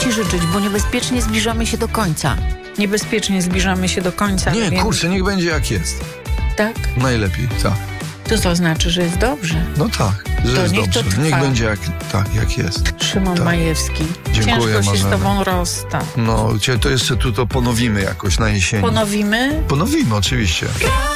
ci życzyć, bo niebezpiecznie zbliżamy się do końca. Niebezpiecznie zbliżamy się do końca. Nie, kurczę, niech będzie jak jest. Tak? Najlepiej, tak. To znaczy, że jest dobrze. No tak, że To jest niech to dobrze. trwa. Niech będzie jak jest. Szymon Tak. Majewski. Dziękuję, Ciężko się z Marzena. tobą rozsta. No, to jeszcze tu to ponowimy jakoś na jesieni. Ponowimy? Ponowimy, oczywiście.